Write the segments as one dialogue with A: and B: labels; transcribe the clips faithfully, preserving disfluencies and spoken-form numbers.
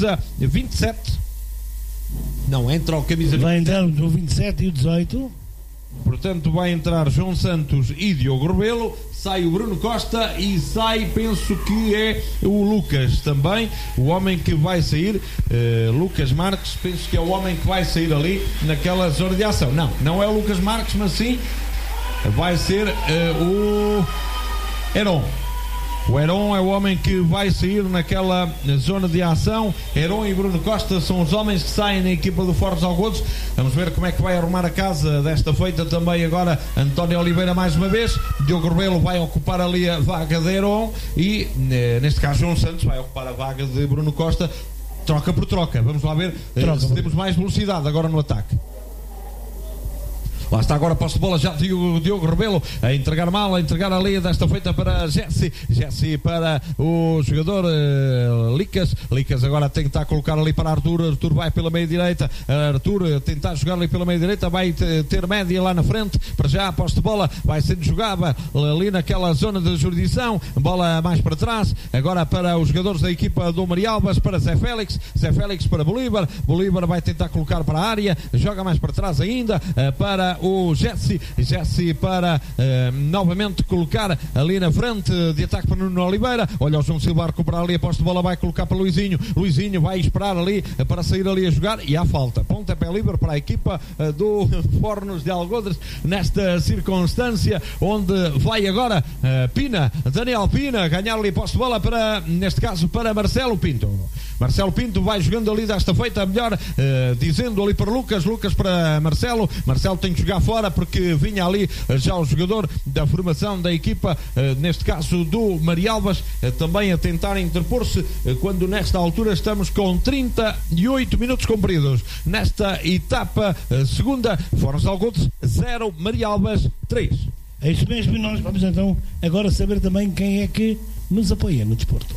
A: vinte e sete. Não, entra o camisa
B: vai entrar o vinte e sete e o dezoito.
A: Portanto, vai entrar João Santos e Diogo Rebelo. Sai o Bruno Costa e sai, penso que é o Lucas também, o homem que vai sair, uh, Lucas Marques, penso que é o homem que vai sair ali naquela zona de ação. Não, não é o Lucas Marques, mas sim vai ser uh, o Heron. O Heron é o homem que vai sair naquela zona de ação. Heron e Bruno Costa são os homens que saem na equipa do Fortes Algodos. Vamos ver como é que vai arrumar a casa desta feita também agora António Oliveira mais uma vez. Diogo Rebelo vai ocupar ali a vaga de Heron e neste caso João Santos vai ocupar a vaga de Bruno Costa. Troca por troca, vamos lá ver troca, se temos mais velocidade agora no ataque. Lá está agora a posse de bola já Diogo, Diogo Rebelo a entregar mal, a entregar ali desta feita para Jesse, Jesse para o jogador uh, Licas, Licas agora a tentar colocar ali para Arthur, Arthur vai pela meia direita, Arthur a tentar jogar ali pela meia direita, vai ter média lá na frente, para já a posse de bola vai sendo jogada ali naquela zona de jurisdição, bola mais para trás, agora para os jogadores da equipa do Marialbas, para Zé Félix, Zé Félix para Bolívar, Bolívar vai tentar colocar para a área, joga mais para trás ainda, uh, para o Jesse, Jesse para uh, novamente colocar ali na frente de ataque para Nuno Oliveira. Olha o João Silva a recuperar ali a posse de bola, vai colocar para Luizinho, Luizinho vai esperar ali uh, para sair ali a jogar e há falta, pontapé livre para a equipa uh, do Fornos de Algodres nesta circunstância onde vai agora uh, Pina, Daniel Pina ganhar ali a posse de bola para, neste caso para Marcelo Pinto. Marcelo Pinto vai jogando ali desta feita melhor, uh, dizendo ali para Lucas, Lucas para Marcelo, Marcelo tem que jogar fora porque vinha ali uh, já o jogador da formação da equipa, uh, neste caso do Marialbas, uh, também a tentar interpor-se, uh, quando nesta altura estamos com trinta e oito minutos cumpridos nesta etapa uh, segunda, Fornos de Algodos zero, Marialbas três.
B: É isso mesmo, e nós vamos então agora saber também quem é que nos apoia no desporto.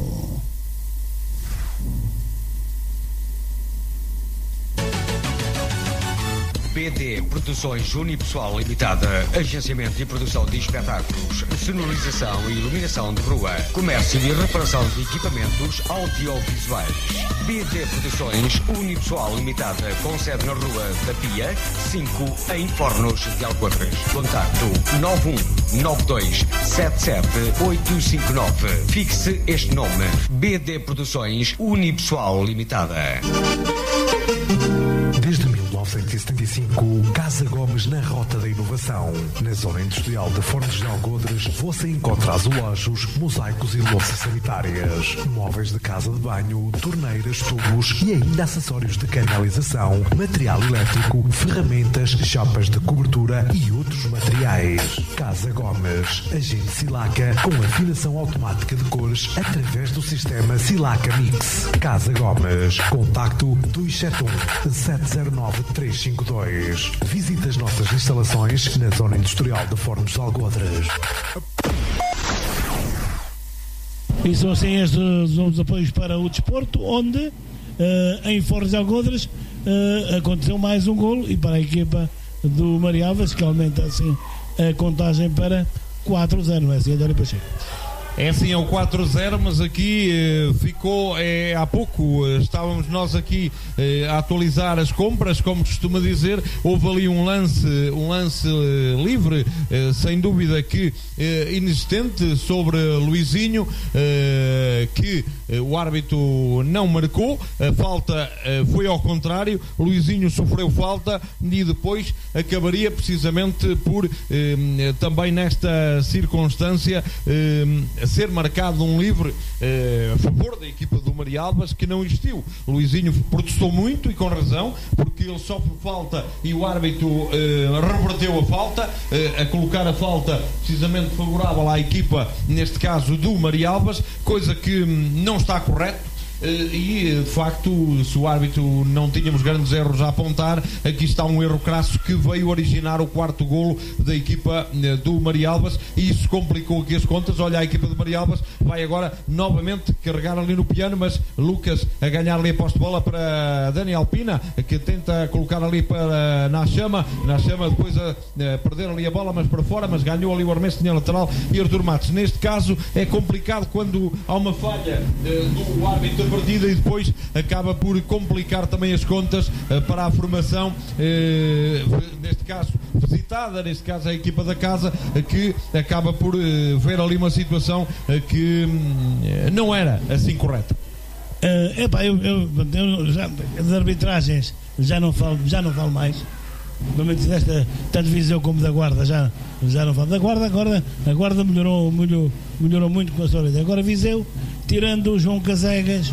C: B D Produções Unipessoal Limitada, agenciamento e produção de espetáculos, sonorização e iluminação de rua, comércio e reparação de equipamentos audiovisuais. B D Produções Unipessoal Limitada, com sede na Rua da Pia, cinco, em Fornos de Algodres. Contacto nove um nove dois sete sete oito cinco nove. Fixe este nome: B D Produções Unipessoal Limitada.
D: Desde mil novecentos e setenta e cinco, Casa Gomes na Rota da Inovação. Na zona industrial de Fornos de Algodres, você encontra azulejos, mosaicos e louças sanitárias, móveis de casa de banho, torneiras, tubos e ainda acessórios de canalização, material elétrico, ferramentas, chapas de cobertura e outros materiais. Casa Gomes, agente Silaca com afinação automática de cores através do sistema Silaca Mix. Casa Gomes, contacto dois sete um sete zero nove três cinco dois. Visite as nossas instalações na zona industrial de Fornos de Algodres.
B: E são assim estes os apoios para o desporto, onde uh, em Fornos de Algodres uh, aconteceu mais um golo, e para a equipa do Marialbas, que aumenta assim a contagem para quatro a zero, não é assim, Adório Pacheco?
A: É sim, é o quatro a zero, mas aqui eh, ficou, eh, há pouco eh, estávamos nós aqui eh, a atualizar as compras, como costuma dizer, houve ali um lance, um lance eh, livre, eh, sem dúvida que eh, inexistente sobre Luizinho, eh, que eh, o árbitro não marcou, a falta eh, foi ao contrário, Luizinho sofreu falta e depois acabaria precisamente por eh, também nesta circunstância eh, ser marcado um livre eh, a favor da equipa do Marialbas, que não existiu. Luizinho protestou muito e com razão, porque ele sofre falta e o árbitro eh, reverteu a falta, eh, a colocar a falta precisamente favorável à equipa, neste caso do Marialbas, coisa que hum, não está correto. E de facto, se o árbitro não tínhamos grandes erros a apontar, aqui está um erro crasso que veio originar o quarto golo da equipa do Marialbas, e isso complicou aqui as contas. Olha, a equipa do Marialbas vai agora novamente carregar ali no piano, mas Lucas a ganhar ali a posse de bola para Daniel Pina, que tenta colocar ali para Nachama, Nachama depois a, a perder ali a bola, mas para fora, mas ganhou ali o arremesso de linha lateral, e Artur Matos. Neste caso é complicado quando há uma falha uh, do árbitro esta partida e depois acaba por complicar também as contas uh, para a formação, uh, neste caso visitada, neste caso a equipa da casa, uh, que acaba por uh, ver ali uma situação uh, que uh, não era assim correta.
B: Uh, epá, eu, eu, eu já, de arbitragens já não falo, já não falo mais. Pelo menos desta, tanto Viseu como da Guarda, já, já não falo. Da Guarda, agora, a Guarda melhorou, melhorou, melhorou muito com a sua vida. Agora Viseu, tirando o João Casegas,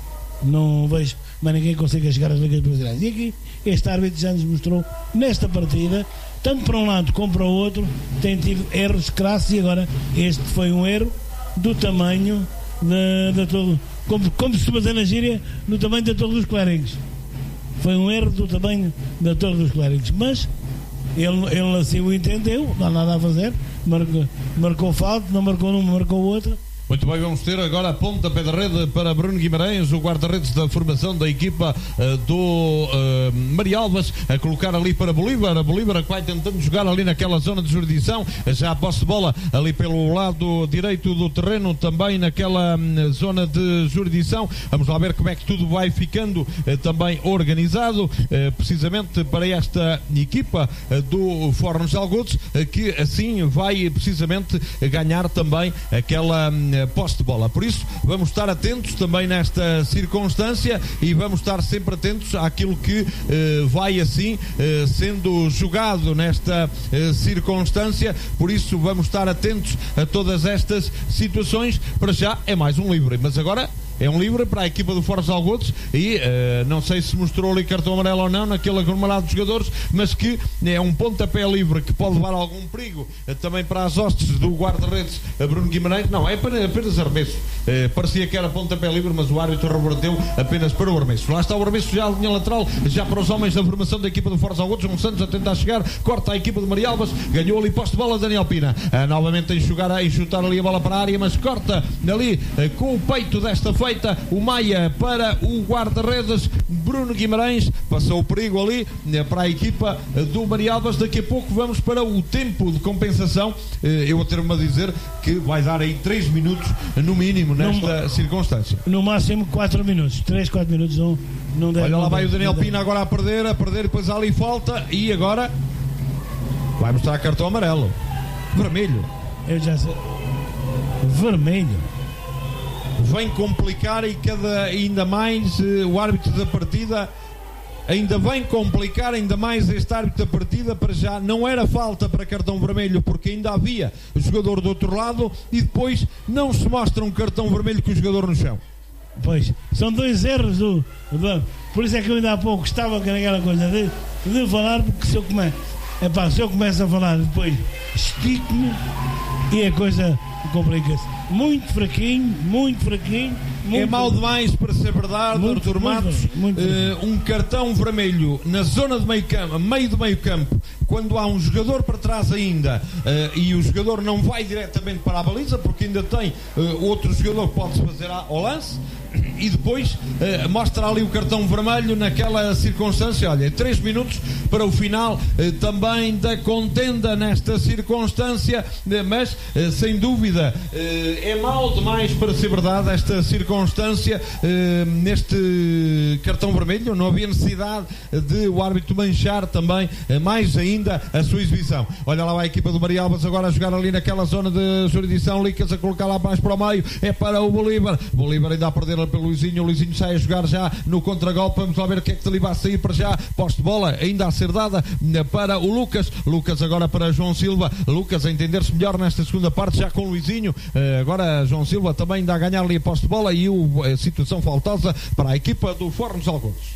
B: não vejo mais ninguém que consiga chegar às ligas brasileiras. E aqui, este árbitro já nos mostrou, nesta partida, tanto para um lado como para o outro, tem tido erros crassos, e agora este foi um erro do tamanho de, de todo, como, como se dizer na gíria, no tamanho de todos os clérigos. Foi um erro do tamanho da Torre dos Clérigos, mas ele, ele assim o entendeu, não há nada a fazer, marcou, marcou falta, não marcou numa, marcou outra.
A: Muito bem, vamos ter agora a pontapé de rede para Bruno Guimarães, o guarda-redes da formação da equipa uh, do uh, Marialvas, a colocar ali para Bolívar. A Bolívar que vai tentando jogar ali naquela zona de jurisdição, já a posse de bola ali pelo lado direito do terreno, também naquela um, zona de jurisdição. Vamos lá ver como é que tudo vai ficando uh, também organizado, uh, precisamente para esta equipa uh, do Fornos de Algodos, uh, que assim vai precisamente ganhar também aquela um, posse de bola. Por isso vamos estar atentos também nesta circunstância e vamos estar sempre atentos àquilo que eh, vai assim eh, sendo jogado nesta eh, circunstância. Por isso vamos estar atentos a todas estas situações. Para já é mais um livre, mas agora é um livre para a equipa do Fornos de Algodos e uh, não sei se mostrou ali cartão amarelo ou não naquele aglomerado de jogadores, mas que é um pontapé livre que pode levar algum perigo uh, também para as hostes do guarda-redes uh, Bruno Guimarães. Não, é apenas, apenas arremesso. Uh, parecia que era pontapé livre, mas o árbitro reverteu apenas para o arremesso. Lá está o arremesso já à linha lateral, já para os homens da formação da equipa do Fornos de Algodos. Um Santos a tentar chegar, corta a equipa de Marialvas, ganhou ali poste de bola Daniel Pina. Uh, novamente a enxugar, a enxutar ali a bola para a área, mas corta ali uh, com o peito desta feita o Maia para o guarda-redes Bruno Guimarães. Passou o perigo ali para a equipa do Marialvas. Daqui a pouco vamos para o tempo de compensação. Eu atrevo-me a dizer que vai dar aí três minutos no mínimo nesta no, circunstância.
B: No máximo quatro minutos, três, quatro minutos não, não deve.
A: Olha lá,
B: não
A: vai
B: deve,
A: o Daniel Pina agora a perder, a perder, depois há ali falta e agora vai mostrar cartão amarelo, vermelho.
B: Eu já sei. Vermelho.
A: Vem complicar e cada, ainda mais uh, o árbitro da partida ainda vem complicar ainda mais este árbitro da partida. Para já não era falta para cartão vermelho porque ainda havia o jogador do outro lado e depois não se mostra um cartão vermelho com o jogador no chão.
B: Pois, são dois erros do, do por isso é que eu ainda há pouco estava naquela coisa de, de falar, porque se eu, come, epá, se eu começo a falar depois estico-me e a coisa complica-se. Muito fraquinho, muito fraquinho. Muito
A: é mau demais para ser verdade, Artur Matos. Uh, um cartão vermelho na zona de meio campo, meio do meio campo, quando há um jogador para trás ainda uh, e o jogador não vai diretamente para a baliza, porque ainda tem uh, outro jogador que pode fazer ao lance. E depois uh, mostra ali o cartão vermelho naquela circunstância. Olha, três minutos para o final uh, também da contenda nesta circunstância, uh, mas uh, sem dúvida uh, é mau demais para ser verdade esta circunstância uh, neste cartão vermelho. Não havia necessidade de o árbitro manchar também uh, mais ainda a sua exibição. Olha lá a equipa do Marialvas agora a jogar ali naquela zona de jurisdição. Licas a colocar lá mais para o meio, é para o Bolívar. Bolívar ainda a perder pelo Luizinho, o Luizinho sai a jogar já no contragolpe. Vamos lá ver o que é que ali vai sair para já. Poste de bola ainda a ser dada para o Lucas. Lucas agora para João Silva. Lucas a entender-se melhor nesta segunda parte já com o Luizinho. Agora João Silva também ainda a ganhar ali a poste de bola e o, a situação faltosa para a equipa do Fornos de Algodos.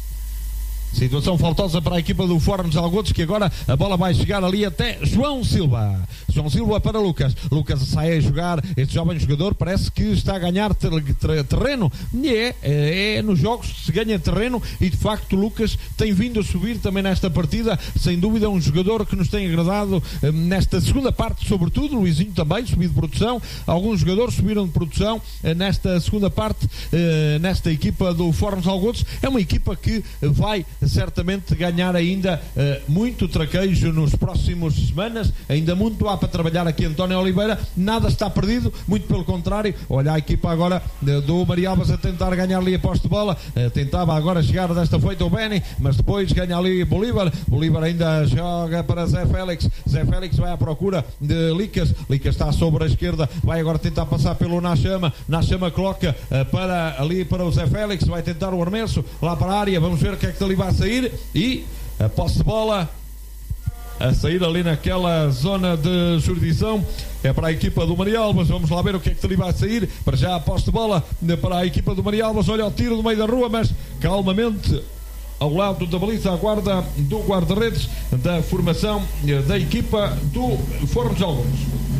A: Situação faltosa para a equipa do Fornos de Algodos, que agora a bola vai chegar ali até João Silva. João Silva para Lucas. Lucas sai a jogar. Este jovem jogador parece que está a ganhar ter, ter, terreno. E é, é, é nos jogos que se ganha terreno e de facto Lucas tem vindo a subir também nesta partida. Sem dúvida um jogador que nos tem agradado um, nesta segunda parte, sobretudo. Luizinho também subiu de produção. Alguns jogadores subiram de produção uh, nesta segunda parte, uh, nesta equipa do Fornos de Algodos. É uma equipa que vai certamente ganhar ainda uh, muito traquejo nos próximos semanas, ainda muito há para trabalhar aqui António Oliveira, nada está perdido, muito pelo contrário. Olha a equipa agora uh, do Marialvas a tentar ganhar ali a posse de bola, uh, tentava agora chegar desta feita o Beni, mas depois ganha ali Bolívar, Bolívar ainda joga para Zé Félix, Zé Félix vai à procura de Licas, Licas está sobre a esquerda, vai agora tentar passar pelo Nachama, Nachama coloca uh, para ali para o Zé Félix, vai tentar o arremesso lá para a área, vamos ver o que é que dali vai sair, e a posse de bola a sair ali naquela zona de jurisdição é para a equipa do Marialvas. Vamos lá ver o que é que dali vai sair. Para já a posse de bola para a equipa do Marialvas. Olha o tiro no meio da rua, mas calmamente ao lado da baliza, a guarda do guarda-redes da formação da equipa do Fornos de Algodos.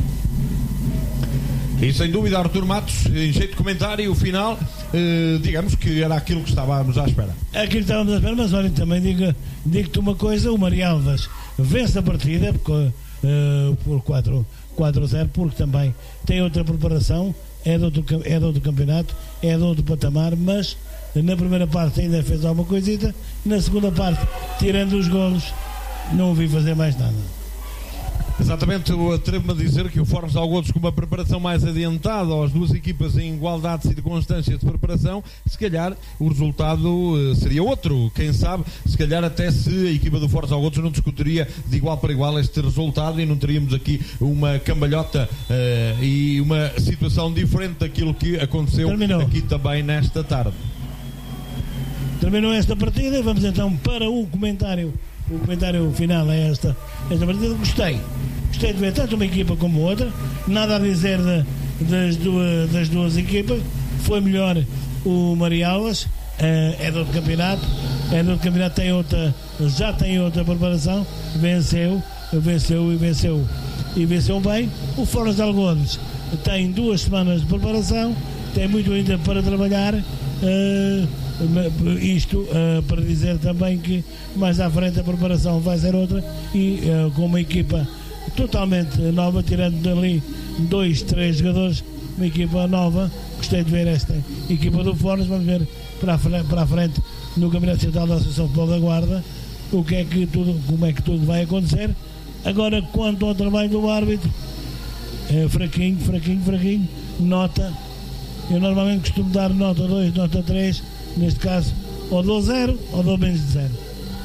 A: E sem dúvida Artur Matos, em jeito de comentário, o final, eh, digamos que era aquilo que estávamos à espera.
B: Aquilo que estávamos à espera, mas olha, também digo, digo-te uma coisa, o Marialvas vence a partida porque, uh, por quatro a zero, porque também tem outra preparação, é de, outro, é de outro campeonato, é de outro patamar, mas na primeira parte ainda fez alguma coisita, na segunda parte, tirando os golos, não ouvi fazer mais nada.
A: Exatamente, eu atrevo-me a dizer que o Fornos de Algodos, com uma preparação mais adiantada, às duas equipas em igualdade e de constância de preparação, se calhar o resultado uh, seria outro. Quem sabe, se calhar até se a equipa do Fornos de Algodos não discutiria de igual para igual este resultado e não teríamos aqui uma cambalhota uh, e uma situação diferente daquilo que aconteceu Terminou. aqui também nesta tarde.
B: Terminou esta partida, vamos então para o comentário. O comentário final é esta, esta partida. Gostei, gostei de ver tanto uma equipa como outra, nada a dizer de, das, duas, das duas equipas. Foi melhor o Marialvas, é, é do outro campeonato, é do outro campeonato, tem outra, já tem outra preparação, venceu, venceu e venceu e venceu bem. O Fornos de Algodos tem duas semanas de preparação, tem muito ainda para trabalhar. Uh, Isto uh, para dizer também que mais à frente a preparação vai ser outra e uh, com uma equipa totalmente nova, tirando dali dois, três jogadores, uma equipa nova. Gostei de ver esta equipa do Fornos. Vamos ver para a frente, para a frente no Campeonato Central da Associação de Futebol da Guarda o que é que tudo, como é que tudo vai acontecer. Agora, quanto ao trabalho do árbitro, é fraquinho, fraquinho, fraquinho, nota, eu normalmente costumo dar nota dois, nota três. Neste caso, ou dou zero ou dou menos de zero.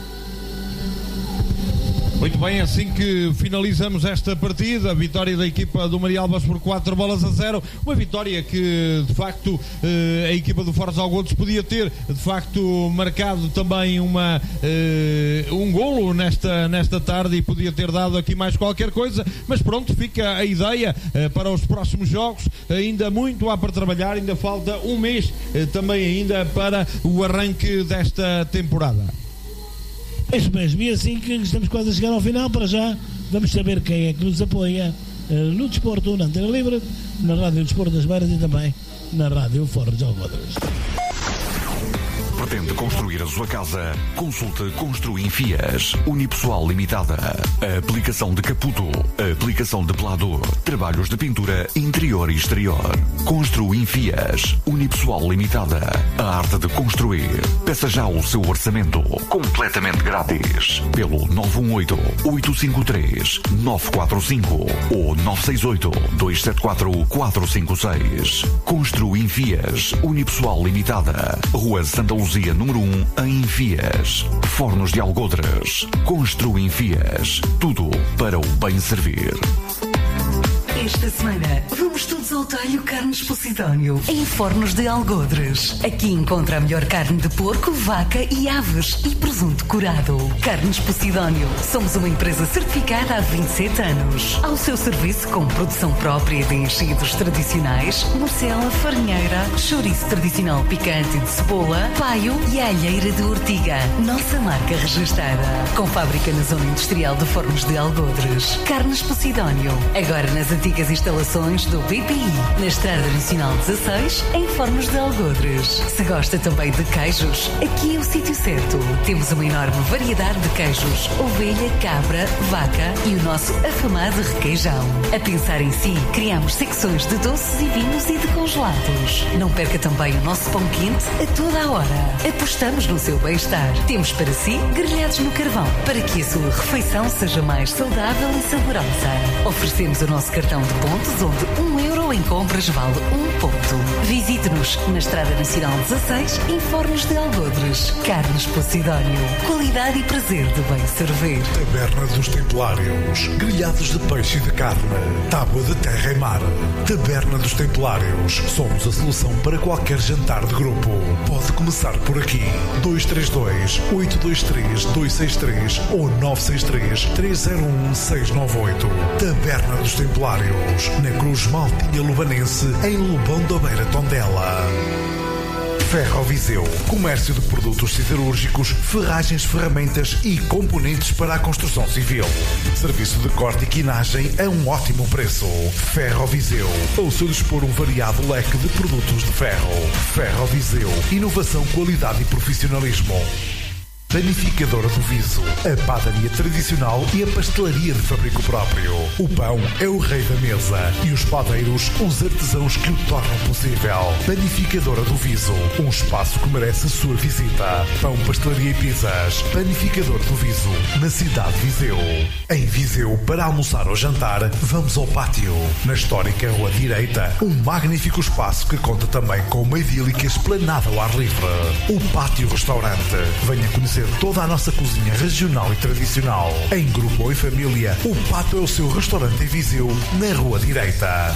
A: Muito bem, assim que finalizamos esta partida, a vitória da equipa do Marialvas por quatro bolas a zero, uma vitória que de facto a equipa do Fornos de Algodos podia ter de facto marcado também uma, um golo nesta, nesta tarde e podia ter dado aqui mais qualquer coisa, mas pronto, fica a ideia para os próximos jogos. Ainda muito há para trabalhar, ainda falta um mês também ainda para o arranque desta temporada.
B: É isso mesmo, e assim que estamos quase a chegar ao final, para já vamos saber quem é que nos apoia uh, no desporto, na Antena Livre, na Rádio Desporto das Beiras e também na Rádio Fornos de Algodas.
E: Pretende construir a sua casa? Consulte Construim Fias. Unipessoal Limitada. A aplicação de caputo. A aplicação de pelador. Trabalhos de pintura interior e exterior. Construim Fias. Unipessoal Limitada. A arte de construir. Peça já o seu orçamento. Completamente grátis. Pelo nove um oito, oito cinco três, nove quatro cinco ou nove seis oito, dois sete quatro, quatro cinco seis. Construim Fias. Unipessoal Limitada. Rua Santa Luzia número um, em Fias. Fornos de Algodres. Construem Fias. Tudo para o bem servir.
F: Esta semana vamos todos ao talho Carnes Posidónio, em Fornos de Algodres. Aqui encontra a melhor carne de porco, vaca e aves e presunto curado. Carnes Posidónio. Somos uma empresa certificada há vinte e sete anos. Ao seu serviço com produção própria de enchidos tradicionais, morcela, farinheira, chouriço tradicional picante de cebola, paio e alheira de ortiga. Nossa marca registrada. Com fábrica na zona industrial de Fornos de Algodres. Carnes Posidónio. Agora nas antigas Antigas instalações do B P I, na Estrada Nacional dezasseis, em Fornos de Algodres. Se gosta também de queijos, aqui é o sítio certo. Temos uma enorme variedade de queijos: ovelha, cabra, vaca e o nosso afamado requeijão. A pensar em si, criamos secções de doces e vinhos e de congelados. Não perca também o nosso pão quente a toda a hora. Apostamos no seu bem-estar. Temos para si grelhados no carvão, para que a sua refeição seja mais saudável e saborosa. Oferecemos o nosso cartão de pontos, onde um euro em compras vale um ponto. Visite-nos na Estrada Nacional dezasseis, em Fornos de Algodres. Carnes Posidónio. Qualidade e prazer de bem servir.
D: Taberna dos Templários. Grelhados de peixe e de carne. Tábua de terra e mar. Taberna dos Templários. Somos a solução para qualquer jantar de grupo. Pode começar por aqui. dois três dois, oito dois três, dois seis três ou nove seis três, três zero um, seis nove oito. Taberna dos Templários. Na Cruz Maltinha Lubanense, em Lobão da Beira, Tondela. Ferro Viseu. Comércio de produtos siderúrgicos, ferragens, ferramentas e componentes para a construção civil. Serviço de corte e quinagem a um ótimo preço. Ferro Viseu. Ao seu dispor um variado leque de produtos de ferro. Ferro Viseu. Inovação, qualidade e profissionalismo. Panificadora do Viso, a padaria tradicional e a pastelaria de fabrico próprio. O pão é o rei da mesa e os padeiros, os artesãos que o tornam possível. Panificadora do Viso, um espaço que merece a sua visita. Pão, pastelaria e pizzas. Panificador do Viso, na cidade de Viseu. Em Viseu, para almoçar ou jantar, vamos ao pátio. Na histórica Rua Direita, um magnífico espaço que conta também com uma idílica esplanada ao ar livre. O Pátio Restaurante. Venha conhecer toda a nossa cozinha regional e tradicional. Em grupo ou em família, o Pátio é o seu restaurante em Viseu, na Rua Direita.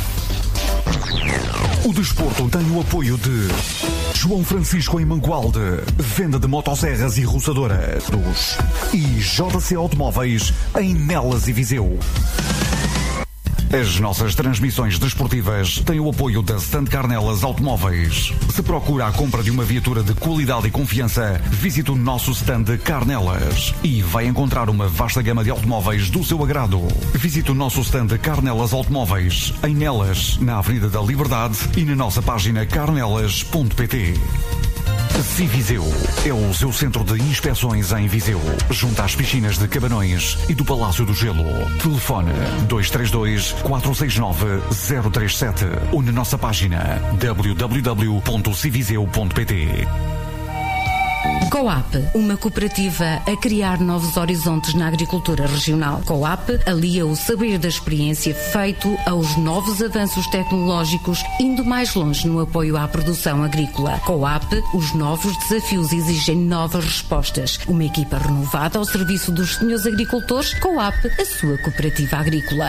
E: O desporto tem o apoio de João Francisco em Mangualde, venda de motosserras e roçadoras, e J C Automóveis em Nelas e Viseu. As nossas transmissões desportivas têm o apoio da Stand Carnelas Automóveis. Se procura a compra de uma viatura de qualidade e confiança, visite o nosso stand Carnelas e vai encontrar uma vasta gama de automóveis do seu agrado. Visite o nosso stand Carnelas Automóveis em Nelas, na Avenida da Liberdade, e na nossa página carnelas ponto pt. Civiseu é o seu centro de inspeções em Viseu, junto às piscinas de Cabanões e do Palácio do Gelo. Telefone dois três dois, quatro seis nove, zero três sete ou na nossa página w w w ponto civiseu ponto pt.
G: Coap, uma cooperativa a criar novos horizontes na agricultura regional. Coap alia o saber da experiência feito aos novos avanços tecnológicos, indo mais longe no apoio à produção agrícola. Coap, os novos desafios exigem novas respostas. Uma equipa renovada ao serviço dos senhores agricultores. Coap, a sua cooperativa agrícola.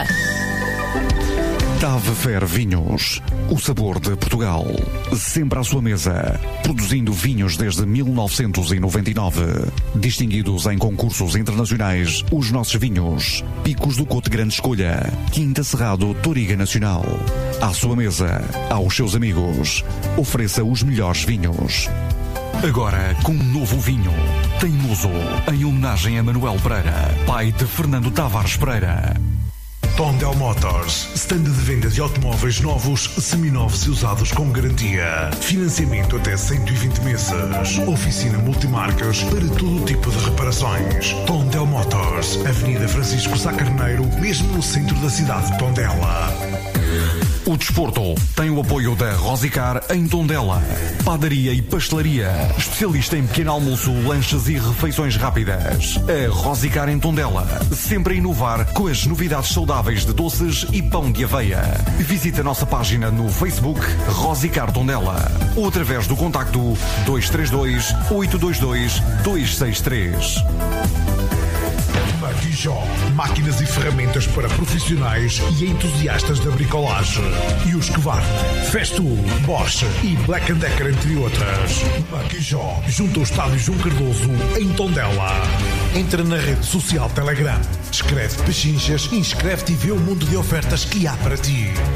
E: Tave Fer Vinhos, o sabor de Portugal, sempre à sua mesa, produzindo vinhos desde mil novecentos e noventa e nove, distinguidos em concursos internacionais, os nossos vinhos, Picos do Cote Grande Escolha, Quinta Cerrado, Toriga Nacional. À sua mesa, aos seus amigos, ofereça os melhores vinhos. Agora com um novo vinho, Teimoso, em homenagem a Manuel Pereira, pai de Fernando Tavares Pereira.
D: Tondel Motors, stand de venda de automóveis novos, seminovos e usados com garantia. Financiamento até cento e vinte meses. Oficina multimarcas para todo tipo de reparações. Tondel Motors, Avenida Francisco Sá Carneiro, mesmo no centro da cidade de Tondela.
E: O desporto tem o apoio da Rosicar em Tondela. Padaria e pastelaria, especialista em pequeno almoço, lanches e refeições rápidas. A Rosicar em Tondela, sempre a inovar com as novidades saudáveis de doces e pão de aveia. Visite a nossa página no Facebook Rosicar Tondela ou através do contacto dois três dois, oito dois dois, dois seis três.
D: Maquijó, máquinas e ferramentas para profissionais e entusiastas da bricolagem. E os Husqvarna, Festool, Bosch e Black and Decker, entre outras. Maquijó, junto ao estádio João Cardoso, em Tondela. Entra na rede social Telegram, escreve Pechinchas, inscreve-te e vê o mundo de ofertas que há para ti.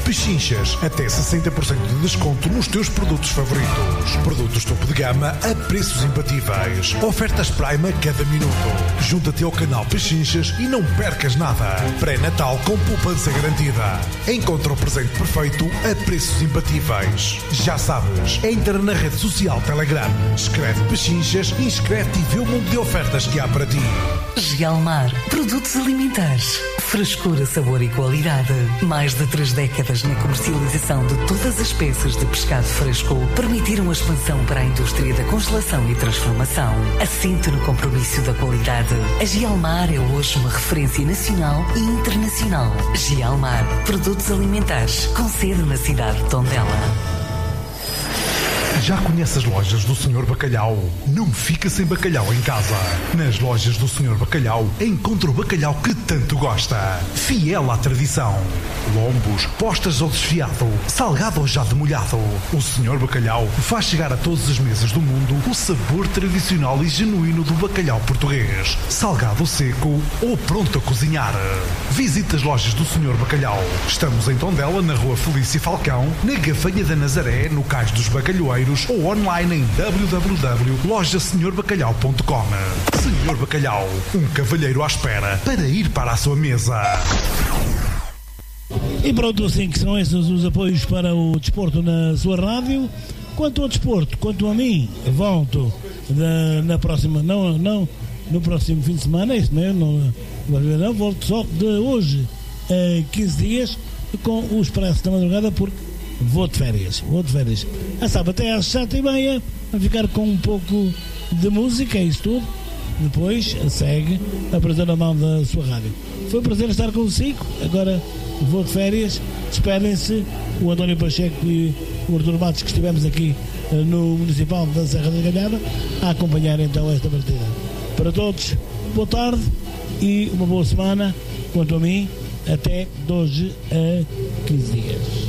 D: Pechinchas, até sessenta por cento de desconto nos teus produtos favoritos. Produtos topo de gama a preços imbatíveis. Ofertas Prime a cada minuto. Junta-te ao canal Pechinchas e não percas nada. Pré-natal com poupança garantida. Encontra o presente perfeito a preços imbatíveis. Já sabes, entra na rede social Telegram, escreve Pechinchas, inscreve-te e vê o mundo de ofertas que há para ti.
F: Gelmar, produtos alimentares, frescura, sabor e qualidade. Mais de três décadas na comercialização de todas as peças de pescado fresco permitiram a expansão para a indústria da congelação e transformação. Assente no compromisso da qualidade. A Gelmar é hoje uma referência nacional e internacional. Gelmar, produtos alimentares, com sede na cidade de Tondela.
D: Já conhece as lojas do senhor Bacalhau? Não fica sem bacalhau em casa. Nas lojas do senhor Bacalhau encontra o bacalhau que tanto gosta. Fiel à tradição. Lombos, postas ao desfiado, salgado ou já demolhado. O senhor Bacalhau faz chegar a todas as mesas do mundo o sabor tradicional e genuíno do bacalhau português. Salgado seco ou pronto a cozinhar. Visite as lojas do senhor Bacalhau. Estamos em Tondela, na rua Felício Falcão, na Gafanha da Nazaré, no Cais dos Bacalhoeiros, ou online em w w w ponto loja senhor bacalhau ponto com. senhor Bacalhau, um cavalheiro à espera para ir para a sua mesa.
B: E pronto, assim que são esses os apoios para o desporto na sua rádio. Quanto ao desporto, quanto a mim, volto na, na próxima, não, não, no próximo fim de semana, é isso mesmo, não, não, volto só de hoje a quinze dias com o Expresso da Madrugada, porque vou de férias, vou de férias. A sábado até às sete e meia, a ficar com um pouco de música, é isso tudo. Depois segue a prazer a mão da sua rádio. Foi um prazer estar consigo. Agora vou de férias. Despedem-se o António Pacheco e o Artur Matos, que estivemos aqui no Municipal da Serra da Galhada, a acompanhar então esta partida. Para todos, boa tarde e uma boa semana. Quanto a mim, até de hoje a quinze dias.